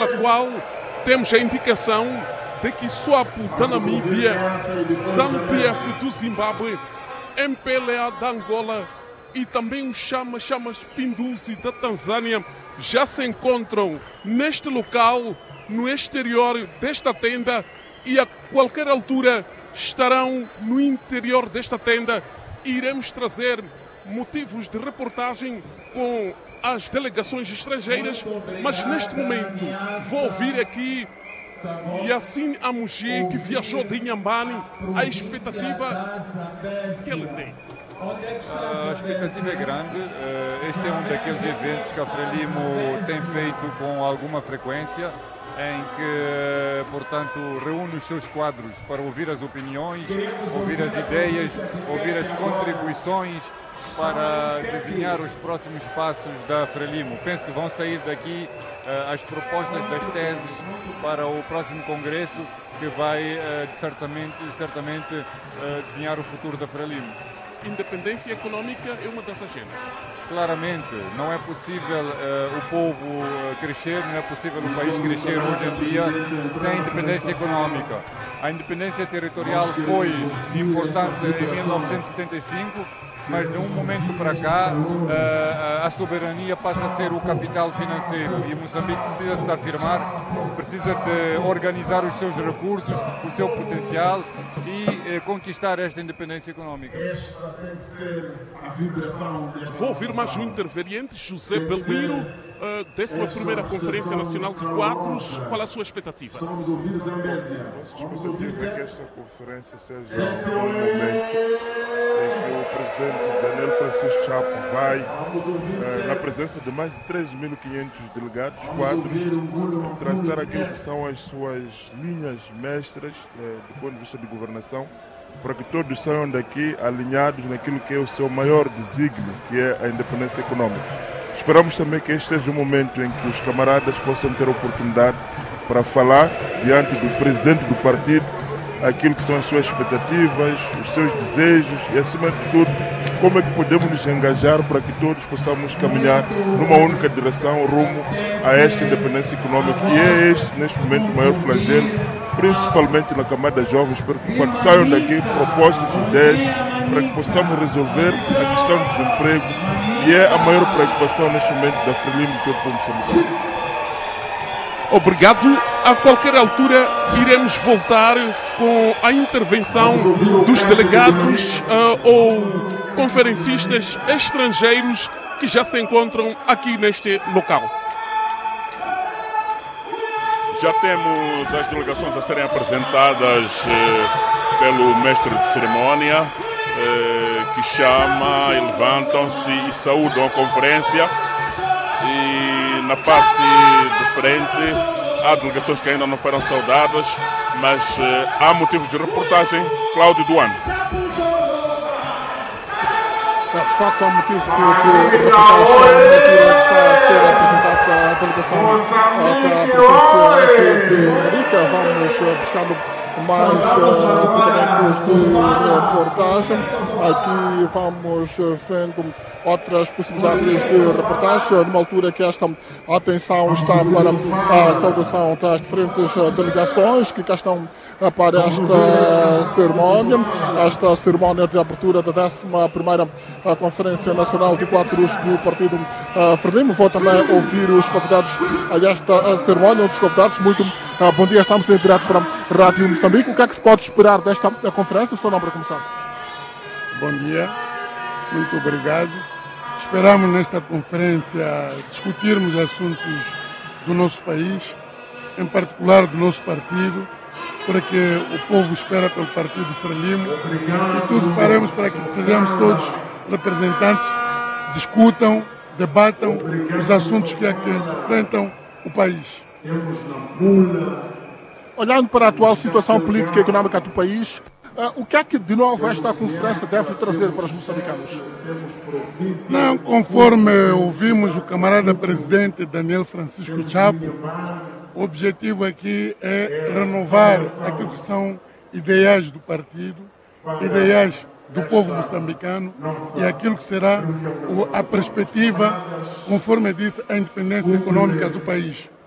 a qual temos a indicação de que SWAPO da Namíbia, ZANU-PF do Zimbábue, MPLA da Angola e também o Chamas Pinduzi da Tanzânia já se encontram neste local, no exterior desta tenda, e a qualquer altura estarão no interior desta tenda. Iremos trazer motivos de reportagem com as delegações estrangeiras, mas neste momento vou ouvir aqui Yassine Amuji, que viajou de Inhambane, a expectativa que ele tem. A expectativa é grande. Este é um daqueles eventos que a Frelimo tem feito com alguma frequência, em que, portanto, reúne os seus quadros para ouvir as opiniões, ouvir as ideias, ouvir as contribuições para desenhar os próximos passos da Frelimo. Penso que vão sair daqui as propostas das teses para o próximo congresso, que vai certamente desenhar o futuro da Frelimo. Independência econômica é uma das agendas. Claramente, não é possível o povo crescer, não é possível o país crescer hoje em dia sem independência econômica. A independência territorial foi importante em 1975, mas de um momento para cá a soberania passa a ser o capital financeiro e Moçambique precisa se afirmar, precisa de organizar os seus recursos, o seu potencial e conquistar esta independência econômica. Vou ouvir mais um interveniente, José Belmiro, 11ª Conferência Nacional de Quadros. Qual é a sua expectativa? Estamos a ouvir Zambésia. A expectativa é que esta conferência seja um bom momento em que o presidente Daniel Francisco Chapo vai, na presença de mais de 13.500 delegados, quadros, traçar aquilo que são as suas linhas mestras do ponto de vista de governação, para que todos saiam daqui alinhados naquilo que é o seu maior desígnio, que é a independência econômica. Esperamos também que este seja o momento em que os camaradas possam ter a oportunidade para falar diante do presidente do partido aquilo que são as suas expectativas, os seus desejos e, acima de tudo, como é que podemos nos engajar para que todos possamos caminhar numa única direção rumo a esta independência econômica, que é este, neste momento, o maior flagelo, principalmente na camada jovem. Espero que saiam daqui propostas e ideias para que possamos resolver a questão do desemprego, e é a maior preocupação neste momento da Frelimo e todo o povo moçambicano. Obrigado. A qualquer altura iremos voltar com a intervenção dos delegados ou conferencistas estrangeiros que já se encontram aqui neste local. Já temos as delegações a serem apresentadas pelo mestre de cerimônia, que chama, levantam-se e saúdam a conferência. E na parte de frente há delegações que ainda não foram saudadas, mas há motivos de reportagem. Cláudio Duano. De facto, há um motivo de reportagem está a ser apresentado à delegação da província de Arica. Vamos buscando mais equipamentos de reportagem. Aqui vamos vendo outras possibilidades de reportagem, numa altura que esta atenção está para a saudação das diferentes delegações que cá estão para esta cerimónia de abertura da 11ª Conferência Nacional de Quadros do Partido Frelimo. Vou também ouvir os convidados a esta cerimónia, um dos convidados. Muito bom dia, estamos em direto para a Rádio Moçambique. O que é que se pode esperar desta conferência? O seu nome para começar. Bom dia, muito obrigado. Esperamos nesta conferência discutirmos assuntos do nosso país, em particular do nosso partido, porque o povo espera pelo Partido Frelimo, e tudo faremos para que sejamos todos representantes, discutam, debatam os assuntos que enfrentam o país. Olhando para a atual situação política e económica do país, o que é que de novo esta conferência deve trazer para os moçambicanos? Não, conforme ouvimos o camarada presidente Daniel Francisco Chapo, o objetivo aqui é renovar aquilo que são ideais do partido, ideais do povo moçambicano e aquilo que será a perspectiva, conforme disse, a independência econômica do país.